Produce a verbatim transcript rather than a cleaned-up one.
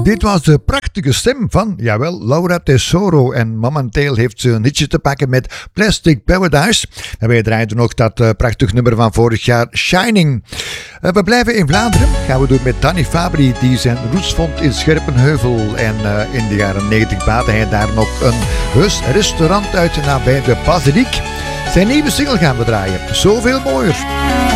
Dit was de prachtige stem van, jawel, Laura Tesoro. En momenteel heeft ze een hitje te pakken met Plastic Paradise. En wij draaiden nog dat uh, prachtig nummer van vorig jaar, Shining. Uh, we blijven in Vlaanderen. Gaan we doen met Danny Fabri, die zijn roots vond in Scherpenheuvel. En uh, in de jaren negentig baatte hij daar nog een heus restaurant uit nabij de Basiliek. Zijn nieuwe single gaan we draaien. Zoveel mooier.